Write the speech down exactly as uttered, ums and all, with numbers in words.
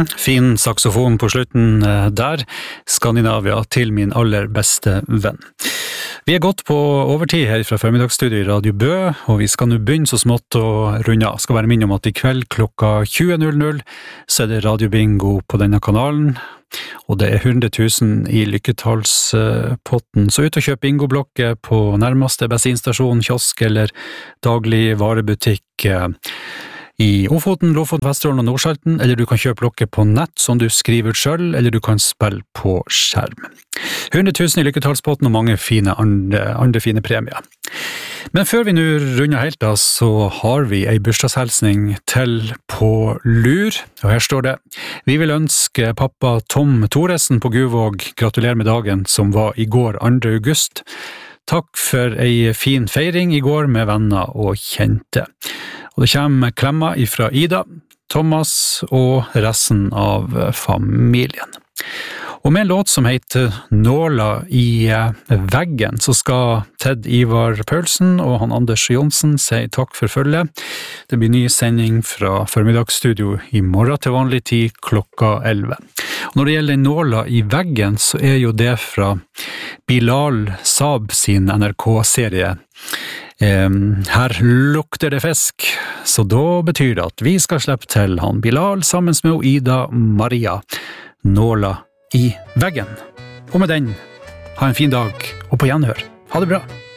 Mm, fin saxofon på slutten der. Skandinavia til min aller beste venn. Vi er gått på overtid her fra formiddagsstudio i Radio Bø, og vi skal nå begynne så smått å runde av. Skal bare minne om at i kveld klokka tjue null null så er det Radio Bingo på denne kanalen, og det er hundre tusen i lykketallspotten. Så ut og kjøp bingoblokker på nærmeste bensinstasjon, kiosk eller daglig varebutikk i Ofoten, Lofoten, Vesterålen og Nordsalten, eller du kan kjøpe blokker på nett som du skriver ut selv, eller du kan spille på skjerm. hundre tusen i lykketallspotten og mange fine andre, andre fine premier. Men før vi nå runder helt da, så har vi en bursdagshelsning til på lur, og her står det: Vi vil ønske pappa Tom Thoresen på Guvåg gratulerer med dagen som var i går andre august. Takk for ei fin feiring i går med venner og kjente. Og det kommer klemmer ifra Ida, Thomas og resten av familien. Og med en låt som heter Nåla i veggen, så skal Ted Ivar Paulsen og han Anders Jonsen si takk for følget. Det blir ny sending fra formiddagsstudio i morgen til vanlig tid klokka elleve. Og når det gjelder Nåla i veggen, så er jo det fra Bilal Saab sin N R K-serie. Her lukter det fisk, så da betyr det at vi skal slippe til han Bilal sammen med Ida Maria. Nåla i veggen. Og med den, ha en fin dag, og på gjenhør. Ha det bra!